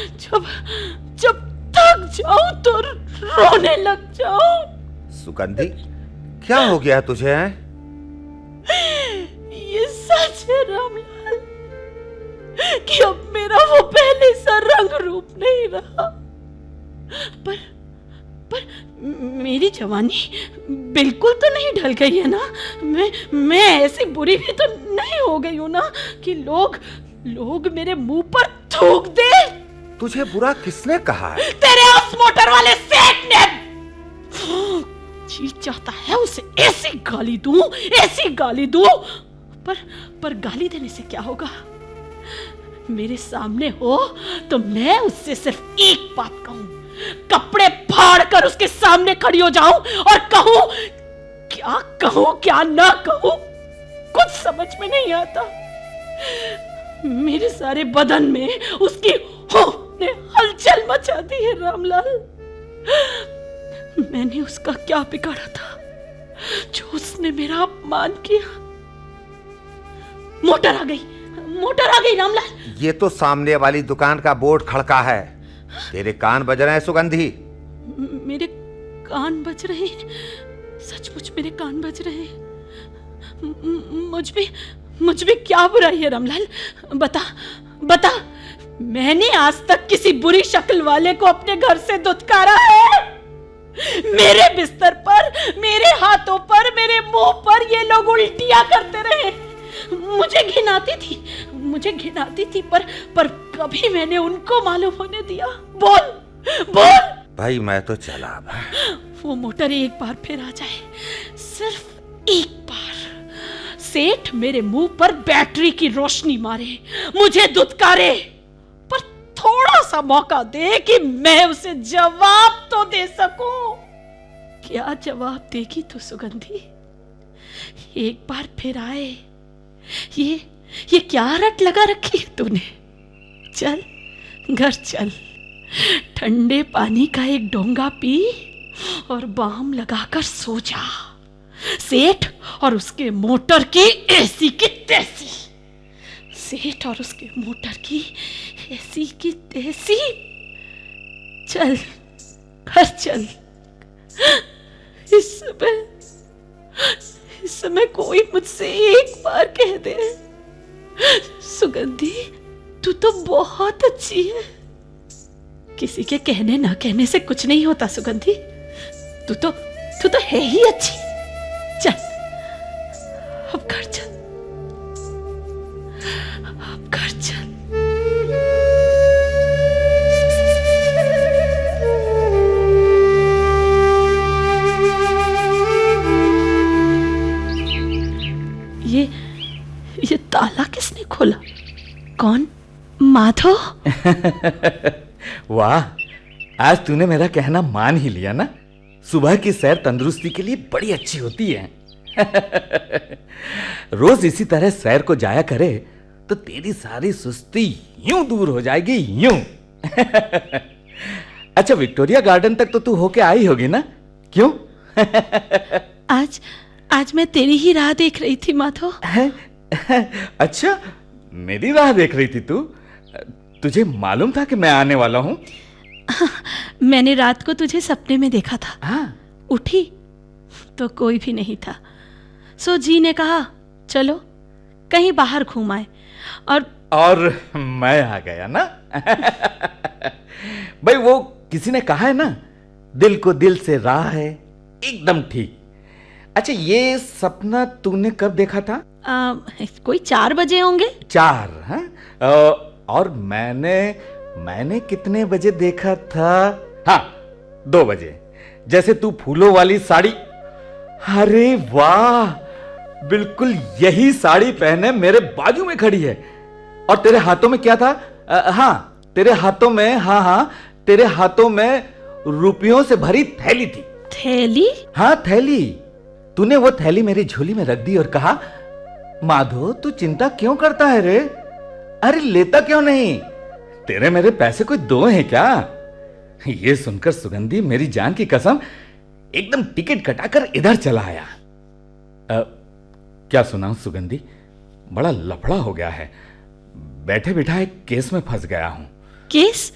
जब जब थक जाऊं तो रोने लग जाऊं। सुगंधी, क्या हो गया तुझे है? ये सच है रामलाल कि अब मेरा वो पहले सा रंग रूप नहीं रहा, पर मेरी जवानी बिल्कुल तो नहीं ढल गई है ना। मैं ऐसी बुरी भी तो नहीं हो गई हूं ना कि लोग मेरे मुंह पर थूक दे। तुझे बुरा किसने कहा है? तेरे उस मोटर वाले सेठ ने। जी चाहता है उसे ऐसी गाली दूं, पर गाली देने से क्या होगा? मेरे सामने हो तो मैं उससे सिर्फ एक बात कहूं, कपड़े फाड़ कर उसके सामने खड़ी हो जाऊं और कहूं क्या ना कहूं, कुछ समझ में नहीं आता। मेरे सारे बदन में उसकी ने हलचल मचा दी है रामलाल। मैंने उसका क्या बिगाड़ा था जो उसने मेरा अपमान किया? मोटर आ गई रामलाल। ये तो सामने वाली दुकान का बोर्ड खड़का है। तेरे कान बज रहे हैं सुगंधी। मेरे कान बज रहे हैं, सचमुच मेरे कान बज रहे हैं। मुझ में क्या बुराई है रामलाल? बता। मैंने आज तक किसी बुरी शक्ल वाले को अपने घर से दुत्कारा है? मेरे बिस्तर पर, मेरे हाथों पर, मेरे मुंह पर ये लोग उल्टियां करते रहे। मुझे घिनाती थी, पर कभी मैंने उनको मालूम होने दिया? बोल। भाई मैं तो चला। वो मोटर एक बार फिर आ जाए, सिर्फ एक बार, सेठ मेरे मुंह पर बैटरी की रोशनी मारे, मुझे दुत्कारे, पर थोड़ा सा मौका दे कि मैं उसे जवाब तो दे सकूं। क्या जवाब देगी तू सुगंधी? एक बार फिर आए, ये क्या रट लगा रखी है तूने? चल घर चल, ठंडे पानी का एक डोंगा पी और बाम लगाकर सो जा। सेठ और उसके मोटर की ऐसी की तैसी, सेठ और उसके मोटर की ऐसी की तैसी। चल घर चल। इस समय कोई मुझसे एक बार कह दे, सुगंधी तू तो बहुत अच्छी है। किसी के कहने ना कहने से कुछ नहीं होता सुगंधी। तू तो है ही अच्छी। चल अब घर चल। ये ताला किसने खोला? कौन? माधो? वाह, आज तूने मेरा कहना मान ही लिया ना। सुबह की सैर तंदुरुस्ती के लिए बड़ी अच्छी होती है। रोज इसी तरह सैर को जाया करे तो तेरी सारी सुस्ती यूं दूर हो जाएगी, यूं। अच्छा, विक्टोरिया गार्डन तक तो तू होके आई होगी ना? क्यों? आज मैं तेरी ही राह देख रही थी माधो। अच्छा, मेरी राह देख रही थी तू? तुझे मालूम था कि मैं आने वाला हूं? मैंने रात को तुझे सपने में देखा था। हाँ। उठी तो कोई भी नहीं था, सो जी ने कहा चलो कहीं बाहर घूम आए, और मैं आ गया ना। भाई, वो किसी ने कहा है ना, दिल को दिल से राह है, एकदम ठीक। अच्छा, ये सपना तूने कब देखा था? कोई 4 बजे होंगे। 4? हाँ? और मैंने कितने बजे देखा था? हाँ, 2 बजे। जैसे तू फूलों वाली साड़ी। अरे वाह, बिल्कुल यही साड़ी पहने मेरे बाजू में खड़ी है। और तेरे हाथों में क्या था? तेरे हाथों में रुपयों से भरी थैली थी। थैली? हाँ, थैली। तूने वो थैली मेरी झोली में रख दी और कहा, माधो तू चिंता क्यों करता है रे? अरे लेता क्यों नहीं? तेरे मेरे पैसे कोई दो हैं क्या? ये सुनकर सुगंधी मेरी जान की कसम एकदम टिकट कटाकर इधर चला आया। क्या सुनाऊं सुगंधी, बड़ा लफड़ा हो गया है। बैठे बिठाए केस में फंस गया हूं। केस?